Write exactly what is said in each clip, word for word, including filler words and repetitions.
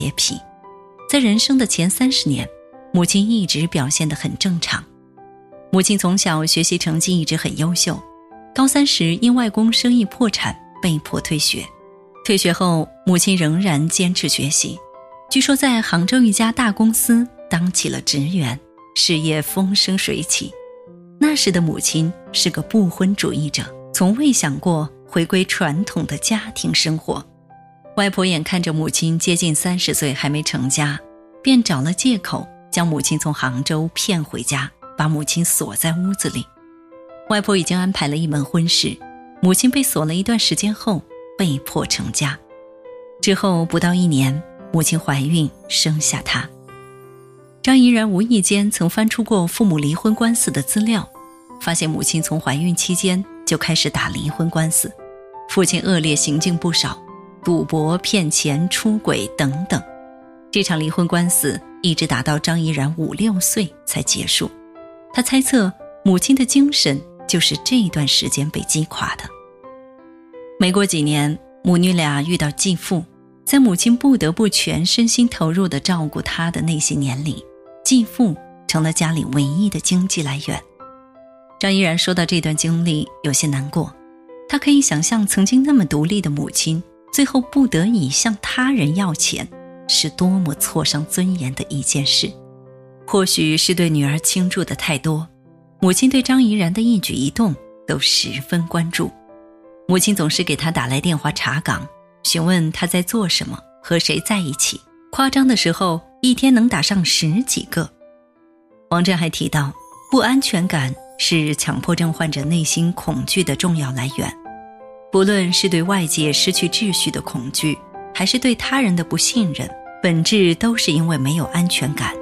洁癖。在人生的前三十年，母亲一直表现得很正常。母亲从小学习成绩一直很优秀，高三时因外公生意破产被迫退学。退学后，母亲仍然坚持学习，据说在杭州一家大公司当起了职员，事业风生水起。那时的母亲是个不婚主义者，从未想过回归传统的家庭生活。外婆眼看着母亲接近三十岁还没成家，便找了借口将母亲从杭州骗回家，把母亲锁在屋子里。外婆已经安排了一门婚事，母亲被锁了一段时间后被迫成家。之后不到一年，母亲怀孕生下她。张怡然无意间曾翻出过父母离婚官司的资料，发现母亲从怀孕期间就开始打离婚官司，父亲恶劣行径不少，赌博、骗钱、出轨等等。这场离婚官司一直打到张怡然五六岁才结束。他猜测母亲的精神就是这段时间被击垮的。没过几年，母女俩遇到继父，在母亲不得不全身心投入地照顾她的那些年里，继父成了家里唯一的经济来源。张怡然说到这段经历有些难过，她可以想象曾经那么独立的母亲，最后不得已向他人要钱，是多么挫伤尊严的一件事。或许是对女儿倾注的太多，母亲对张怡然的一举一动都十分关注。母亲总是给她打来电话查岗，询问她在做什么，和谁在一起，夸张的时候一天能打上十几个。王震还提到，不安全感是强迫症患者内心恐惧的重要来源，不论是对外界失去秩序的恐惧，还是对他人的不信任，本质都是因为没有安全感。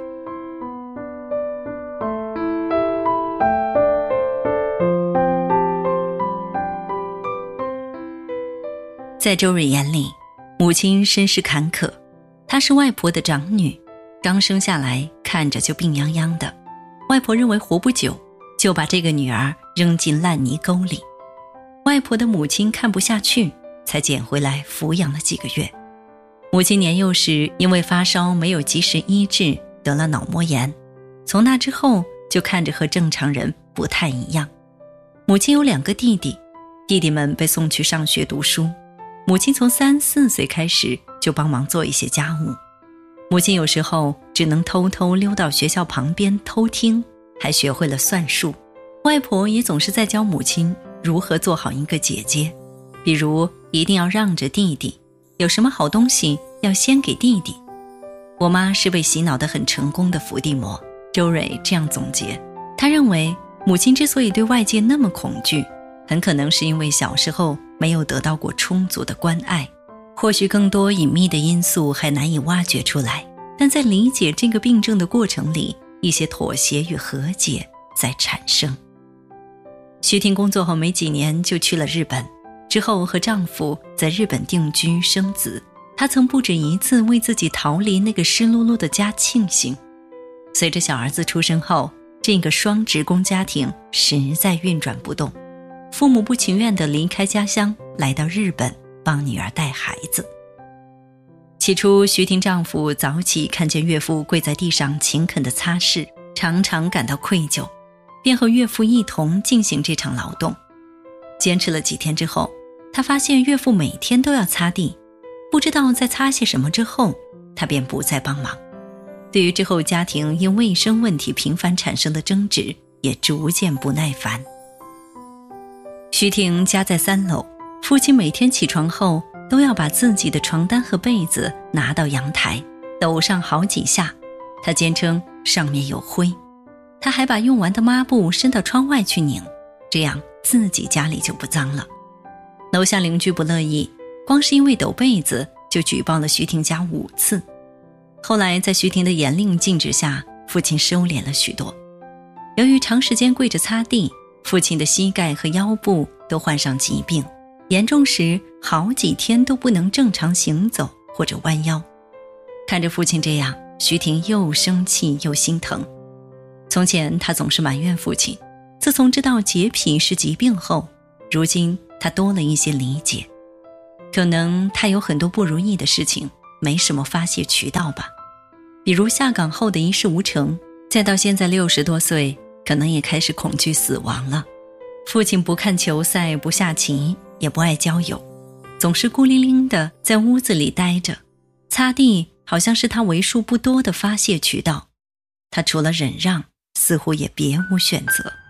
在周蕊眼里，母亲身世坎坷，她是外婆的长女，刚生下来看着就病殃殃的，外婆认为活不久，就把这个女儿扔进烂泥沟里。外婆的母亲看不下去，才捡回来抚养了几个月。母亲年幼时因为发烧没有及时医治，得了脑膜炎，从那之后就看着和正常人不太一样。母亲有两个弟弟，弟弟们被送去上学读书，母亲从三四岁开始就帮忙做一些家务。母亲有时候只能偷偷溜到学校旁边偷听，还学会了算术。外婆也总是在教母亲如何做好一个姐姐，比如一定要让着弟弟，有什么好东西要先给弟弟。我妈是被洗脑得很成功的伏地魔，周蕊这样总结。她认为母亲之所以对外界那么恐惧，很可能是因为小时候没有得到过充足的关爱，或许更多隐秘的因素还难以挖掘出来，但在理解这个病症的过程里，一些妥协与和解在产生。徐婷工作后没几年就去了日本，之后和丈夫在日本定居生子。她曾不止一次为自己逃离那个湿漉漉的家庆幸。随着小儿子出生后，这个双职工家庭实在运转不动，父母不情愿地离开家乡，来到日本帮女儿带孩子。起初徐婷丈夫早起看见岳父跪在地上勤恳地擦拭，常常感到愧疚，便和岳父一同进行这场劳动。坚持了几天之后，他发现岳父每天都要擦地，不知道在擦些什么之后，他便不再帮忙。对于之后家庭因卫生问题频繁产生的争执，也逐渐不耐烦。徐婷家在三楼，父亲每天起床后都要把自己的床单和被子拿到阳台抖上好几下，他坚称上面有灰。他还把用完的抹布伸到窗外去拧，这样自己家里就不脏了。楼下邻居不乐意，光是因为抖被子就举报了徐婷家五次。后来在徐婷的严令禁止下，父亲收敛了许多。由于长时间跪着擦地，父亲的膝盖和腰部都患上疾病，严重时好几天都不能正常行走或者弯腰。看着父亲这样，徐婷又生气又心疼。从前她总是埋怨父亲，自从知道洁癖是疾病后，如今她多了一些理解。可能她有很多不如意的事情， 没什么发泄渠道吧。比如下岗后的一事无成，再到现在六十多岁，可能也开始恐惧死亡了。父亲不看球赛，不下棋，也不爱交友，总是孤零零地在屋子里待着，擦地好像是他为数不多的发泄渠道。他除了忍让，似乎也别无选择。